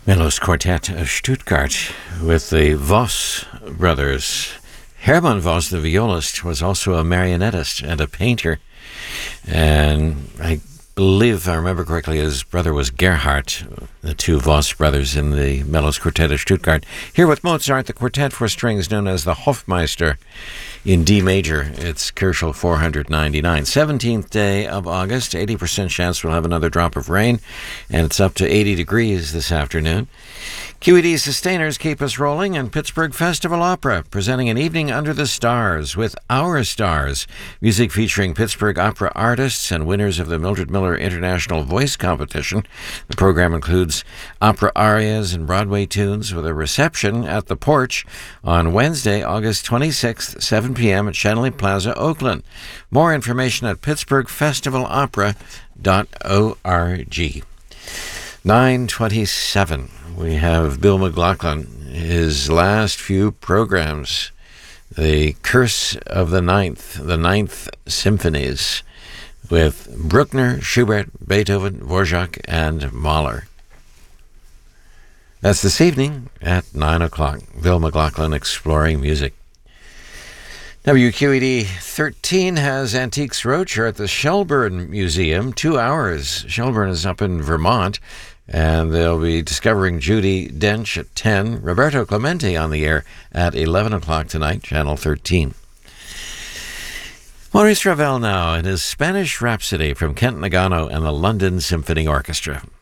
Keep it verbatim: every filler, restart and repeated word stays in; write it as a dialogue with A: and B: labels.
A: Mellows Quartet of Stuttgart with the Voss brothers. Hermann Voss, the violist, was also a marionettist and a painter. And I believe, if I remember correctly, his brother was Gerhard, the two Voss brothers in the Mellows Quartet of Stuttgart. Here with Mozart, the quartet for strings known as the Hofmeister in D major. It's Kerschel four ninety-nine. seventeenth day of August, eighty percent chance we'll have another drop of rain, and it's up to eighty degrees this afternoon. Q E D Sustainers keep us rolling, and Pittsburgh Festival Opera presenting an evening under the stars with Our Stars, music featuring Pittsburgh opera artists and winners of the Mildred Miller International Voice Competition. The program includes opera arias and Broadway tunes with a reception at the Porch on Wednesday, August twenty-sixth, seven p.m. at Shanley Plaza, Oakland. More information at pittsburgh festival opera dot org. nine twenty-seven. We have Bill McLaughlin, his last few programs, The Curse of the Ninth, the Ninth Symphonies, with Bruckner, Schubert, Beethoven, Dvorak, and Mahler. That's this evening at nine o'clock. Bill McLaughlin exploring music. W Q E D thirteen has Antiques Roadshow at the Shelburne Museum. Two hours. Shelburne is up in Vermont, and they'll be discovering Judi Dench at ten. Roberto Clemente on the air at eleven o'clock tonight, Channel thirteen. Maurice Ravel now in his Spanish Rhapsody from Kent Nagano and the London Symphony Orchestra.